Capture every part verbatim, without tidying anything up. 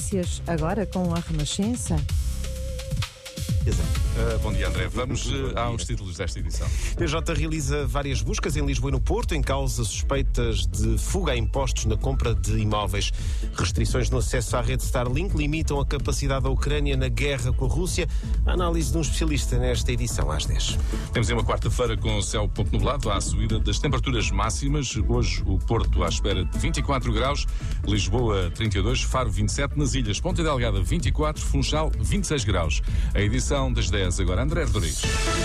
notícias, agora com a Renascença. Uh, bom dia, André. Vamos uh, aos títulos desta edição. P J realiza várias buscas em Lisboa e no Porto, em causa suspeitas de fuga a impostos na compra de imóveis. Restrições no acesso à rede Starlink limitam a capacidade da Ucrânia na guerra com a Rússia. A análise de um especialista nesta edição às dez. Temos uma quarta-feira com o céu pouco nublado, à subida das temperaturas máximas. Hoje o Porto à espera de vinte e quatro graus, Lisboa trinta e dois, Faro vinte e sete, nas ilhas Ponta Delgada vinte e quatro, Funchal vinte e seis graus. A edição das dez agora, André Rodrigues.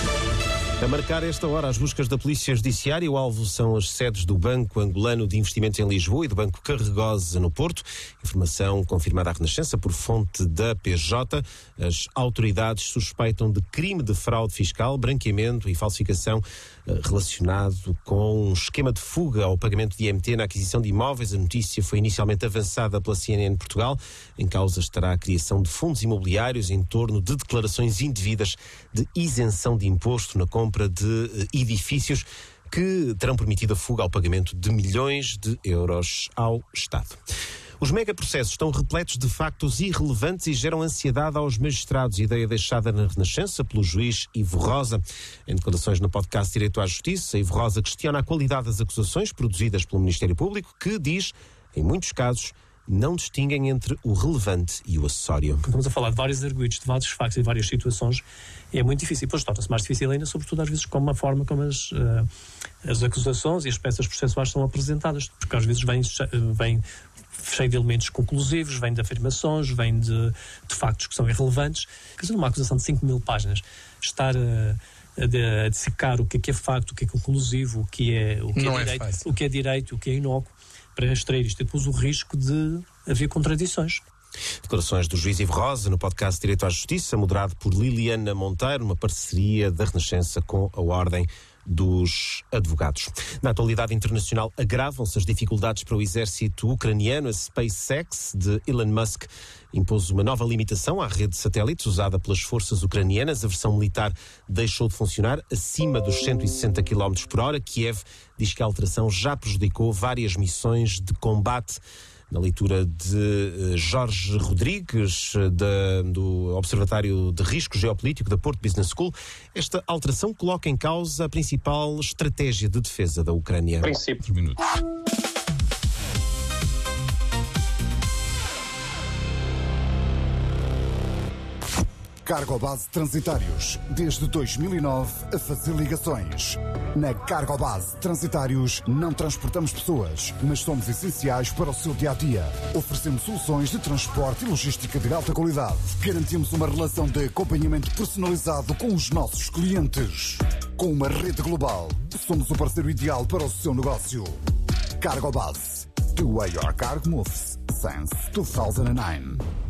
A marcar esta hora as buscas da Polícia Judiciária, o alvo são as sedes do Banco Angolano de Investimentos em Lisboa e do Banco Carregosa no Porto. Informação confirmada à Renascença por fonte da P J. As autoridades suspeitam de crime de fraude fiscal, branqueamento e falsificação relacionado com um esquema de fuga ao pagamento de I M T na aquisição de imóveis. A notícia foi inicialmente avançada pela C N N Portugal. Em causa estará a criação de fundos imobiliários em torno de declarações indevidas de isenção de imposto na compra de edifícios que terão permitido a fuga ao pagamento de milhões de euros ao Estado. Os megaprocessos estão repletos de factos irrelevantes e geram ansiedade aos magistrados. Ideia deixada na Renascença pelo juiz Ivo Rosa. Em declarações no podcast Direito à Justiça, Ivo Rosa questiona a qualidade das acusações produzidas pelo Ministério Público, que diz, em muitos casos, não distinguem entre o relevante e o acessório. Estamos a falar de vários arguidos, de vários factos e de várias situações, é muito difícil. E depois torna-se mais difícil ainda, sobretudo às vezes, com a forma como as, uh, as acusações e as peças processuais são apresentadas, porque às vezes vêm, vêm cheio de elementos conclusivos, vêm de afirmações, vêm de, de factos que são irrelevantes. Quer dizer, uma acusação de cinco mil páginas, estar a, a, a dissecar o que é, que é facto, o que é conclusivo, o que é, o que é, direito, é o que é direito, o que é inócuo, para extrair isto, e depois o risco de haver contradições. Declarações do juiz Ivo Rosa no podcast Direito à Justiça, moderado por Liliana Monteiro, uma parceria da Renascença com a Ordem dos Advogados. Na atualidade internacional, agravam-se as dificuldades para o exército ucraniano. A SpaceX de Elon Musk impôs uma nova limitação à rede de satélites usada pelas forças ucranianas. A versão militar deixou de funcionar acima dos cento e sessenta quilómetros por hora. Kiev diz que a alteração já prejudicou várias missões de combate. Na leitura de Jorge Rodrigues, da, do Observatório de Risco Geopolítico da Porto Business School, esta alteração coloca em causa a principal estratégia de defesa da Ucrânia. Princípio. Minutos. Cargobase Transitários, desde dois mil e nove a fazer ligações. Na Cargobase Transitários não transportamos pessoas, mas somos essenciais para o seu dia-a-dia. Oferecemos soluções de transporte e logística de alta qualidade. Garantimos uma relação de acompanhamento personalizado com os nossos clientes. Com uma rede global, somos o parceiro ideal para o seu negócio. Cargobase. The way your cargo moves since two thousand nine.